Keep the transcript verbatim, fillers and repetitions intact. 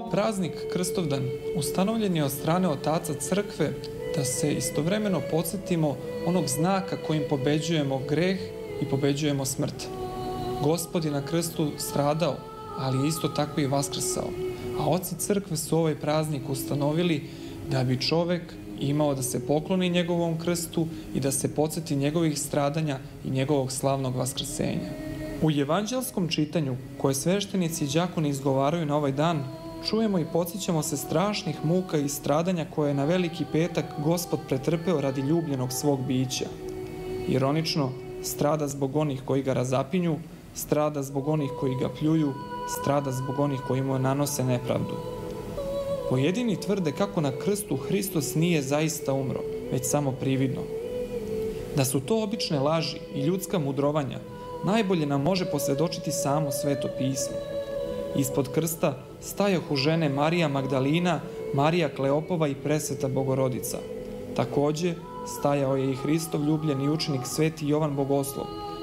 Praznik Krstovdan ustanovljen je od strane otaca crkve da se istovremeno podsjetimo onog znaka kojim pobeđujemo greh i pobeđujemo smrt. Gospod je na krstu stradao, ali je isto tako i vaskrsao, a oci crkve su ovaj praznik ustanovili da bi čovek imao da se pokloni njegovom krstu i da se podsjeti njegovih stradanja i njegovog slavnog vaskrsenja. U evanđelskom čitanju, koje sveštenici i đakoni izgovaraju na ovaj dan, čujemo i podsjećamo se strašnih muka i stradanja koje je na Veliki petak Gospod pretrpeo radi ljubljenog svog bića. Ironično, strada zbog onih koji ga razapinju, strada zbog onih koji ga pljuju, strada zbog onih koji mu nanose nepravdu. Pojedini tvrde kako na krstu Hristos nije zaista umro, već samo prividno. Da su to obične laži i ljudska mudrovanja, najbolje nam može posvjedočiti samo Sveto pismo. Ispod krsta stajahu žene Marija Magdalina, Marija Kleopova i Presveta Bogorodica. Takođe, stajao je i Hristov ljubljeni učenik Sveti Jovan Bogoslov,